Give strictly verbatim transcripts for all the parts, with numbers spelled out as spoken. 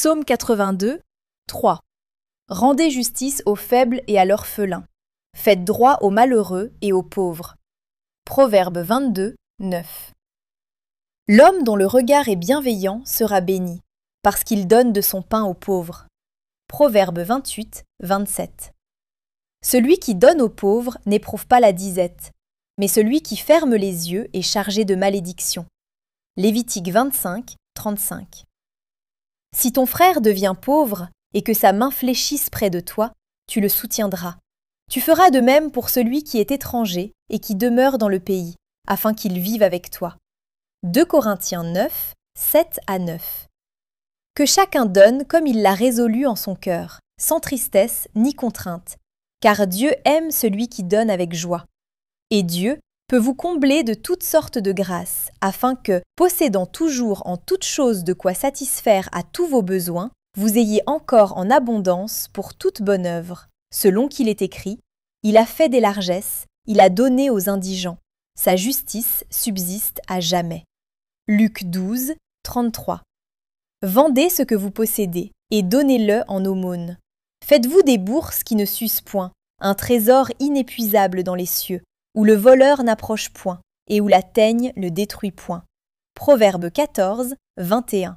Psaume quatre-vingt-deux, trois. Rendez justice aux faibles et à l'orphelin. Faites droit aux malheureux et aux pauvres. Proverbe vingt-deux, neuf. L'homme dont le regard est bienveillant sera béni, parce qu'il donne de son pain aux pauvres. Proverbe vingt-huit, vingt-sept. Celui qui donne aux pauvres n'éprouve pas la disette, mais celui qui ferme les yeux est chargé de malédiction. Lévitique vingt-cinq, trente-cinq. Si ton frère devient pauvre et que sa main fléchisse près de toi, tu le soutiendras. Tu feras de même pour celui qui est étranger et qui demeure dans le pays, afin qu'il vive avec toi. deux Corinthiens neuf, sept à neuf. Que chacun donne comme il l'a résolu en son cœur, sans tristesse ni contrainte, car Dieu aime celui qui donne avec joie. Et Dieu peut vous combler de toutes sortes de grâces, afin que, possédant toujours en toutes choses de quoi satisfaire à tous vos besoins, vous ayez encore en abondance pour toute bonne œuvre. Selon qu'il est écrit, « Il a fait des largesses, il a donné aux indigents. Sa justice subsiste à jamais. » Luc douze, trente-trois. Vendez ce que vous possédez et donnez-le en aumône. Faites-vous des bourses qui ne s'usent point, un trésor inépuisable dans les cieux, où le voleur n'approche point et où la teigne ne détruit point. Proverbe quatorze, vingt et un.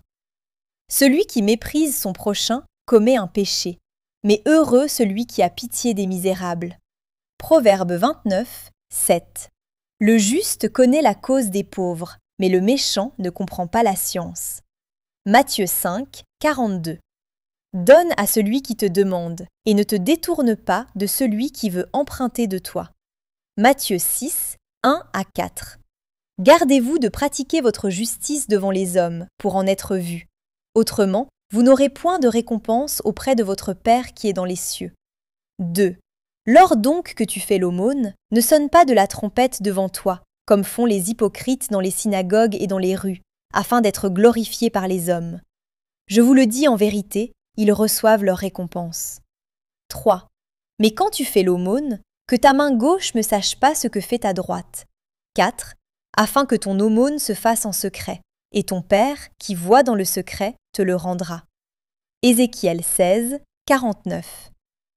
Celui qui méprise son prochain commet un péché, mais heureux celui qui a pitié des misérables. Proverbe vingt-neuf, sept. Le juste connaît la cause des pauvres, mais le méchant ne comprend pas la science. Matthieu cinq, quarante-deux. Donne à celui qui te demande, et ne te détourne pas de celui qui veut emprunter de toi. Matthieu six, un à quatre. Gardez-vous de pratiquer votre justice devant les hommes, pour en être vus. Autrement, vous n'aurez point de récompense auprès de votre Père qui est dans les cieux. deux. Lors donc que tu fais l'aumône, ne sonne pas de la trompette devant toi, comme font les hypocrites dans les synagogues et dans les rues, afin d'être glorifiés par les hommes. Je vous le dis en vérité, ils reçoivent leur récompense. trois. Mais quand tu fais l'aumône, que ta main gauche ne sache pas ce que fait ta droite. quatre. Afin que ton aumône se fasse en secret, et ton Père, qui voit dans le secret, te le rendra. Ézéchiel seize, quarante-neuf.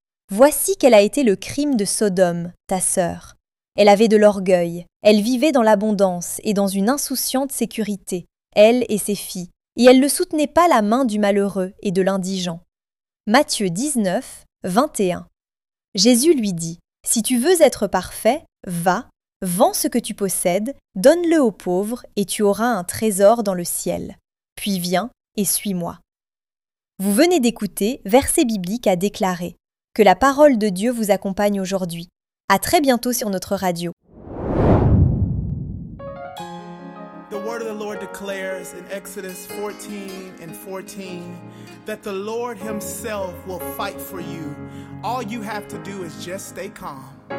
Voici quel a été le crime de Sodome, ta sœur. Elle avait de l'orgueil, elle vivait dans l'abondance et dans une insouciante sécurité, elle et ses filles, et elle ne soutenait pas la main du malheureux et de l'indigent. Matthieu dix-neuf, vingt et un. Jésus lui dit, « Si tu veux être parfait, va, vends ce que tu possèdes, donne-le aux pauvres, et tu auras un trésor dans le ciel. Puis viens et suis-moi. » Vous venez d'écouter Verset biblique à déclarer. Que la parole de Dieu vous accompagne aujourd'hui. À très bientôt sur notre radio. The word of the Lord declares in Exodus fourteen and fourteen that the Lord himself will fight for you. All you have to do is just stay calm.